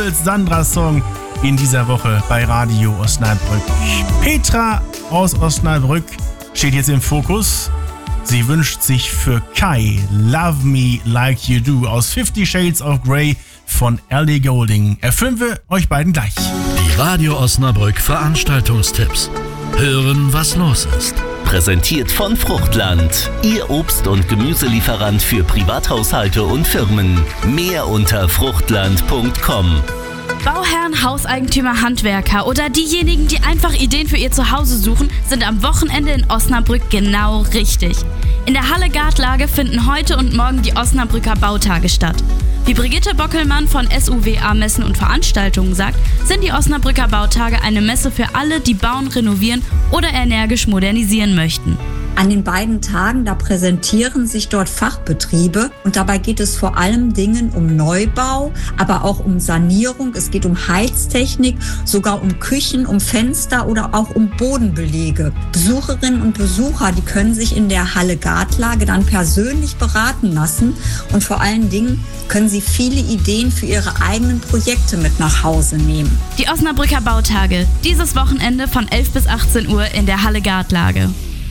Kumpels Sandras Song in dieser Woche bei Radio Osnabrück. Petra aus Osnabrück steht jetzt im Fokus. Sie wünscht sich für Kai Love Me Like You Do aus 50 Shades of Grey von Ellie Goulding. Erfüllen wir euch beiden gleich. Die Radio Osnabrück Veranstaltungstipps. Hören, was los ist. Präsentiert von Fruchtland. Ihr Obst- und Gemüselieferant für Privathaushalte und Firmen. Mehr unter fruchtland.com. Bauherren, Hauseigentümer, Handwerker oder diejenigen, die einfach Ideen für ihr Zuhause suchen, sind am Wochenende in Osnabrück genau richtig. In der Halle Gartlage finden heute und morgen die Osnabrücker Bautage statt. Wie Brigitte Bockelmann von SUWA Messen und Veranstaltungen sagt, sind die Osnabrücker Bautage eine Messe für alle, die bauen, renovieren oder energisch modernisieren möchten. An den beiden Tagen, da präsentieren sich dort Fachbetriebe und dabei geht es vor allem Dingen um Neubau, aber auch um Sanierung. Es geht um Heiztechnik, sogar um Küchen, um Fenster oder auch um Bodenbelege. Besucherinnen und Besucher, die können sich in der Halle Gartlage dann persönlich beraten lassen und vor allen Dingen können sie viele Ideen für ihre eigenen Projekte mit nach Hause nehmen. Die Osnabrücker Bautage, dieses Wochenende von 11 bis 18 Uhr in der Halle Gartlage.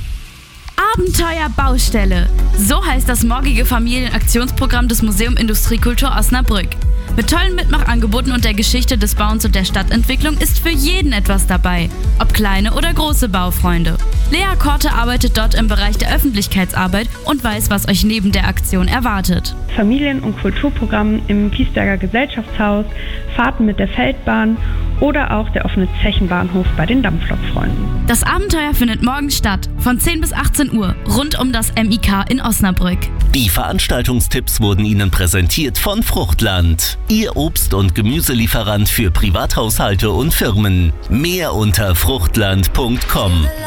Abenteuer Baustelle. So heißt das morgige Familienaktionsprogramm des Museum Industriekultur Osnabrück. Mit tollen Mitmachangeboten und der Geschichte des Bauens und der Stadtentwicklung ist für jeden etwas dabei, ob kleine oder große Baufreunde. Lea Korte arbeitet dort im Bereich der Öffentlichkeitsarbeit und weiß, was euch neben der Aktion erwartet. Familien- und Kulturprogramm im Piesberger Gesellschaftshaus, Fahrten mit der Feldbahn oder auch der offene Zechenbahnhof bei den Dampflokfreunden. Das Abenteuer findet morgen statt, von 10 bis 18 Uhr, rund um das MIK in Osnabrück. Die Veranstaltungstipps wurden Ihnen präsentiert von Fruchtland. Ihr Obst- und Gemüselieferant für Privathaushalte und Firmen. Mehr unter fruchtland.com.